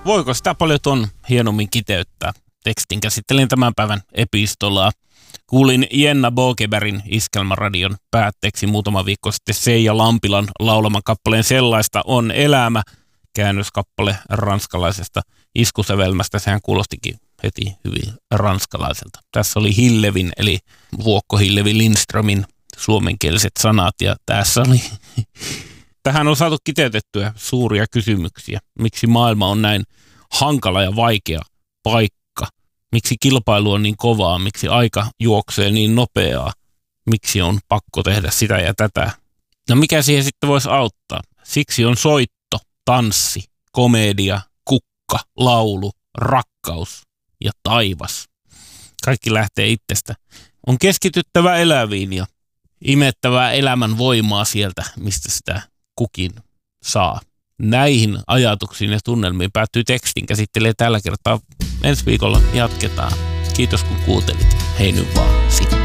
Voiko sitä paljon ton hienommin kiteyttää? Tekstin käsittelin tämän päivän epistolaa. Kuulin Jenna Bokebergin Iskelmäradion päätteeksi muutama viikko sitten Seija Lampilan laulaman kappaleen Sellaista on elämä. Käännöskappale ranskalaisesta iskusävelmästä. Sehän kuulostikin heti hyvin ranskalaiselta. Tässä oli Hillevin eli Vuokko Hillevi Lindströmin suomenkieliset sanat ja tässä oli... Tähän on saatu kiteytettyä suuria kysymyksiä. Miksi maailma on näin hankala ja vaikea paikka? Miksi kilpailu on niin kovaa? Miksi aika juoksee niin nopeaa? Miksi on pakko tehdä sitä ja tätä? No mikä siihen sitten voisi auttaa? Siksi on soitto, tanssi, komedia, kukka, laulu, rakkaus ja taivas. Kaikki lähtee itsestä. On keskityttävä eläviin ja imettävää elämän voimaa sieltä, mistä sitä kukin saa. Näihin ajatuksiin ja tunnelmiin päättyy tekstin käsittelee tällä kertaa. Ensi viikolla jatketaan. Kiitos kun kuuntelit. Hei nyt vaan sitten.